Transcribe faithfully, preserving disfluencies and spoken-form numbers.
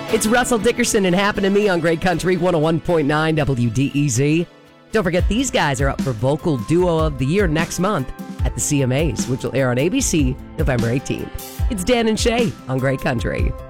It's Russell Dickerson and Happen to Me on Great Country one oh one point nine W D E Z. Don't forget, these guys are up for Vocal Duo of the Year next month at the C M As, which will air on A B C November eighteenth. It's Dan and Shay on Great Country.